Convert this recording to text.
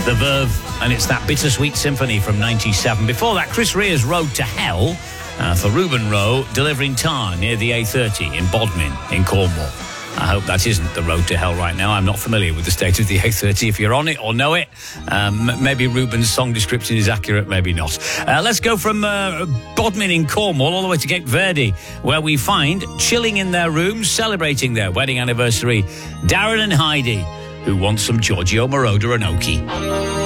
The Verve, and it's that Bittersweet Symphony from 97. Before that, Chris Rea's Road to Hell for Ruben Rowe, delivering tar near the A30 in Bodmin in Cornwall. I hope that isn't the road to hell right now. I'm not familiar with the state of the A30. If you're on it or know it, maybe Ruben's song description is accurate, maybe not. Let's go from Bodmin in Cornwall all the way to Cape Verde, where we find, chilling in their rooms, celebrating their wedding anniversary, Darren and Heidi, who want some Giorgio Moroder and Oki.